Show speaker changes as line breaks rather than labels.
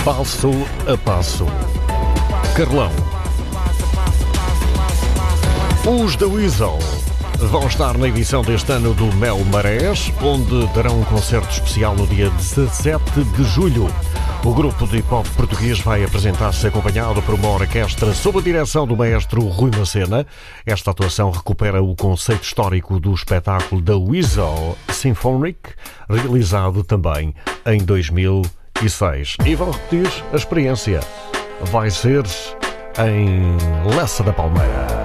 Passo a passo. Carlão. Os da Weasel vão estar na edição deste ano do Mel Marés, onde darão um concerto especial no dia 17 de julho. O grupo de hip-hop português vai apresentar-se acompanhado por uma orquestra sob a direção do maestro Rui Macena. Esta atuação recupera o conceito histórico do espetáculo da Weasel Symphonic, realizado também em 2006. E vão repetir a experiência. Vai ser em Lessa da Palmeira.